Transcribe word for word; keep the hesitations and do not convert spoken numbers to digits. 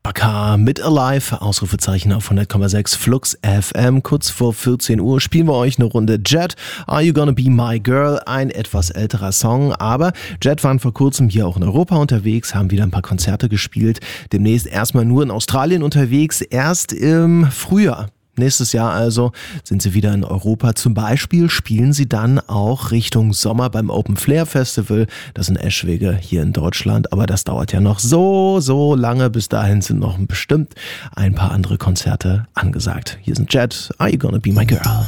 A K mit Alive, Ausrufezeichen auf hundert Komma sechs Flux F M. Kurz vor vierzehn Uhr spielen wir euch eine Runde Jet, Are You Gonna Be My Girl? Ein etwas älterer Song, aber Jet waren vor kurzem hier auch in Europa unterwegs, haben wieder ein paar Konzerte gespielt. Demnächst erstmal nur in Australien unterwegs, erst im Frühjahr. Nächstes Jahr also sind sie wieder in Europa. Zum Beispiel spielen sie dann auch Richtung Sommer beim Open Flair Festival. Das in Eschwege hier in Deutschland. Aber das dauert ja noch so, so lange. Bis dahin sind noch bestimmt ein paar andere Konzerte angesagt. Hier sind Jet, Are You Gonna Be My Girl?